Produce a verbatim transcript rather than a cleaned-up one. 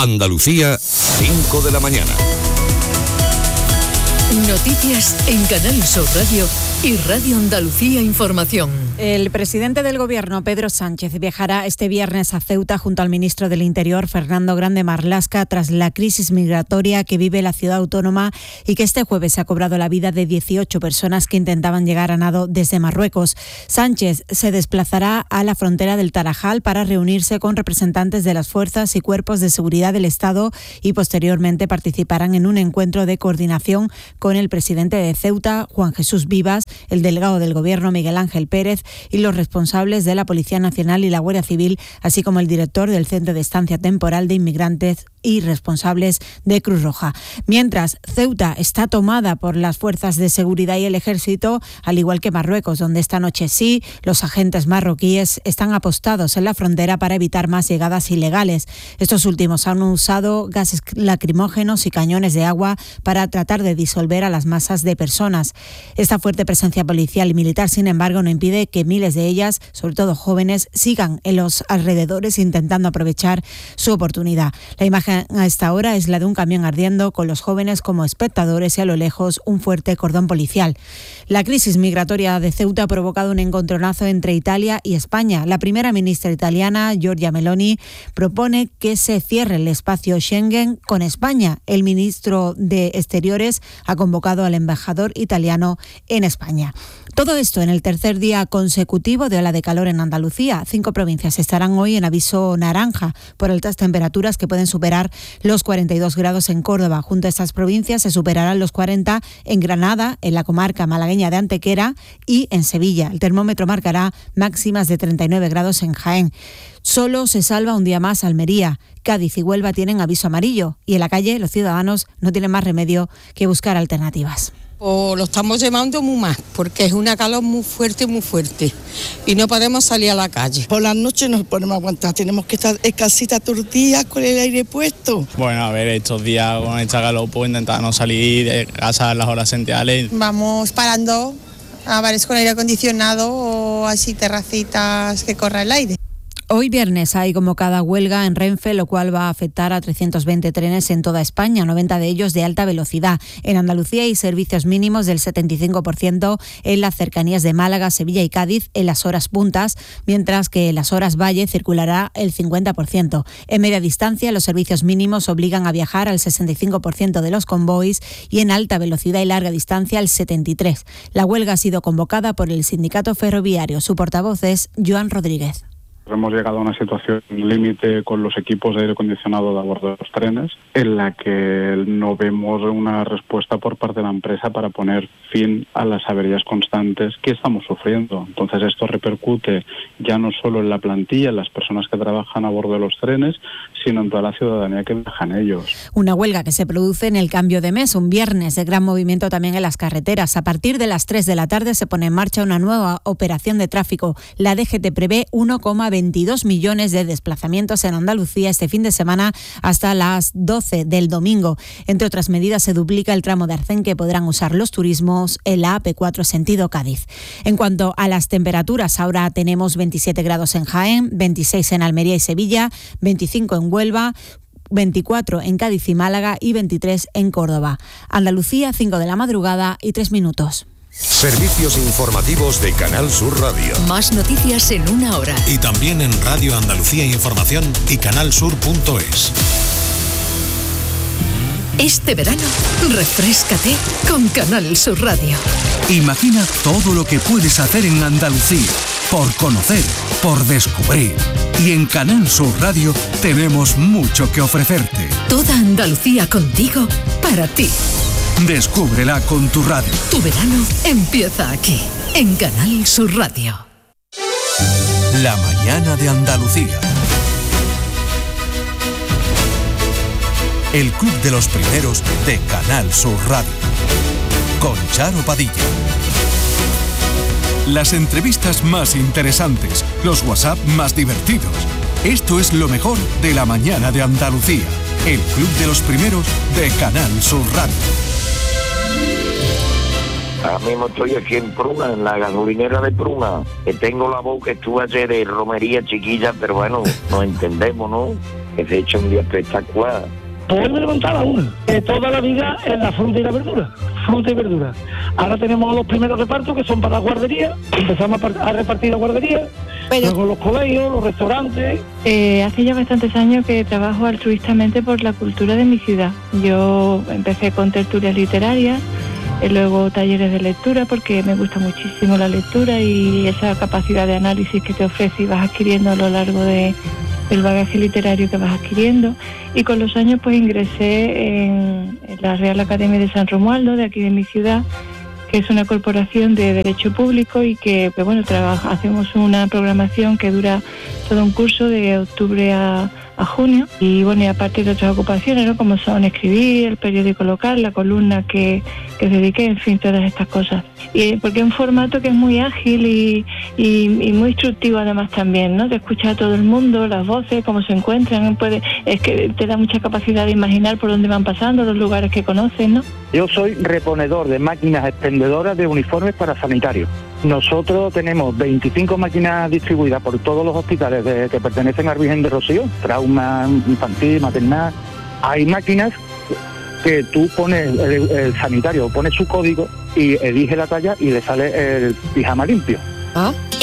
Andalucía, cinco de la mañana. Noticias en Canal Sur Radio y Radio Andalucía Información. El presidente del Gobierno, Pedro Sánchez, viajará este viernes a Ceuta junto al ministro del Interior, Fernando Grande Marlaska, tras la crisis migratoria que vive la ciudad autónoma y que este jueves se ha cobrado la vida de dieciocho personas que intentaban llegar a nado desde Marruecos. Sánchez se desplazará a la frontera del Tarajal para reunirse con representantes de las fuerzas y cuerpos de seguridad del Estado y posteriormente participarán en un encuentro de coordinación con el presidente de Ceuta, Juan Jesús Vivas, el delegado del Gobierno, Miguel Ángel Pérez, y los responsables de la Policía Nacional y la Guardia Civil, así como el director del Centro de Estancia Temporal de Inmigrantes y responsables de Cruz Roja. Mientras, Ceuta está tomada por las fuerzas de seguridad y el ejército, al igual que Marruecos, donde esta noche sí, los agentes marroquíes están apostados en la frontera para evitar más llegadas ilegales. Estos últimos han usado gases lacrimógenos y cañones de agua para tratar de disolver a las masas de personas. Esta fuerte presencia policial y militar, sin embargo, no impide que miles de ellas, sobre todo jóvenes, sigan en los alrededores intentando aprovechar su oportunidad. La imagen a esta hora es la de un camión ardiendo con los jóvenes como espectadores y a lo lejos un fuerte cordón policial. La crisis migratoria de Ceuta ha provocado un encontronazo entre Italia y España. La primera ministra italiana, Giorgia Meloni, propone que se cierre el espacio Schengen con España. El ministro de Exteriores ha convocado al embajador italiano en España. Todo esto en el tercer día consecutivo de ola de calor en Andalucía. Cinco provincias estarán hoy en aviso naranja por altas temperaturas que pueden superar los cuarenta y dos grados en Córdoba. Junto a estas provincias se superarán los cuarenta en Granada, en la comarca malagueña de Antequera y en Sevilla. El termómetro marcará máximas de treinta y nueve grados en Jaén. Solo se salva un día más Almería. Cádiz y Huelva tienen aviso amarillo y en la calle los ciudadanos no tienen más remedio que buscar alternativas. O lo estamos llevando muy mal, porque es una calor muy fuerte, muy fuerte, y no podemos salir a la calle. Por las noches no podemos aguantar, tenemos que estar en casita todos los días con el aire puesto. Bueno, a ver, estos días con esta calor pues intentar no salir de casa a las horas centrales. Vamos parando a bares con aire acondicionado o así terracitas que corra el aire. Hoy viernes hay convocada huelga en Renfe, lo cual va a afectar a trescientos veinte trenes en toda España, noventa de ellos de alta velocidad. En Andalucía hay servicios mínimos del setenta y cinco por ciento en las cercanías de Málaga, Sevilla y Cádiz en las horas puntas, mientras que en las horas valle circulará el cincuenta por ciento. En media distancia, los servicios mínimos obligan a viajar al sesenta y cinco por ciento de los convoys y en alta velocidad y larga distancia al setenta y tres por ciento. La huelga ha sido convocada por el sindicato ferroviario. Su portavoz es Joan Rodríguez. Hemos llegado a una situación límite con los equipos de aire acondicionado de a bordo de los trenes, en la que no vemos una respuesta por parte de la empresa para poner fin a las averías constantes que estamos sufriendo. Entonces esto repercute ya no solo en la plantilla, en las personas que trabajan a bordo de los trenes, sino en toda la ciudadanía que viaja en ellos. Una huelga que se produce en el cambio de mes, un viernes de gran movimiento también en las carreteras. A partir de las tres de la tarde se pone en marcha una nueva operación de tráfico. La D G T prevé uno coma veintidós millones de desplazamientos en Andalucía este fin de semana hasta las doce del domingo. Entre otras medidas, se duplica el tramo de Arcén que podrán usar los turismos en la A P cuatro sentido Cádiz. En cuanto a las temperaturas, ahora tenemos veintisiete grados en Jaén, veintiséis en Almería y Sevilla, veinticinco en Huelva, veinticuatro en Cádiz y Málaga y veintitrés en Córdoba. Andalucía, cinco de la madrugada y tres minutos. Servicios informativos de Canal Sur Radio. Más noticias en una hora. Y también en Radio Andalucía Información y canalsur punto es. Este verano, refréscate con Canal Sur Radio. Imagina todo lo que puedes hacer en Andalucía, por conocer, por descubrir. Y en Canal Sur Radio tenemos mucho que ofrecerte. Toda Andalucía contigo, para ti. Descúbrela con tu radio. Tu verano empieza aquí, en Canal Sur Radio. La mañana de Andalucía. El club de los primeros de Canal Sur Radio. Con Charo Padilla. Las entrevistas más interesantes, los WhatsApp más divertidos. Esto es lo mejor de la mañana de Andalucía. El club de los primeros de Canal Sur Radio. Ahora mismo estoy aquí en Pruna, en la gasolinera de Pruna, que tengo la boca, estuve ayer de romería chiquilla, pero bueno, nos entendemos, ¿no? que se echa un día espectacular. Pues me levantaba una, de toda la vida en la fruta y la verdura, fruta y verdura. Ahora tenemos los primeros repartos que son para la guardería, empezamos a, a repartir la guardería, Pero... luego los colegios, los restaurantes. Eh, hace ya bastantes años que trabajo altruistamente por la cultura de mi ciudad. Yo empecé con tertulias literarias, y luego talleres de lectura, porque me gusta muchísimo la lectura y esa capacidad de análisis que te ofrece y vas adquiriendo a lo largo de el bagaje literario que vas adquiriendo, y con los años pues ingresé en, en la Real Academia de San Romualdo, de aquí de mi ciudad, que es una corporación de derecho público y que, que bueno, trabaja, hacemos una programación que dura todo un curso de octubre a, a junio, y bueno, y aparte de otras ocupaciones, ¿no?, como son escribir, el periódico local, la columna que, que dediqué, en fin, todas estas cosas. Y porque es un formato que es muy ágil y, y, y muy instructivo además también, ¿no? Te escucha a todo el mundo, las voces, cómo se encuentran, puede, es que te da mucha capacidad de imaginar por dónde van pasando, los lugares que conoces, ¿no? Yo soy reponedor de máquinas expendedoras de uniformes para sanitarios. Nosotros tenemos veinticinco máquinas distribuidas por todos los hospitales de, que pertenecen a Virgen de Rocío, trauma infantil, maternal. Hay máquinas que tú pones, el, el sanitario pone su código y elige la talla y le sale el pijama limpio. Ah,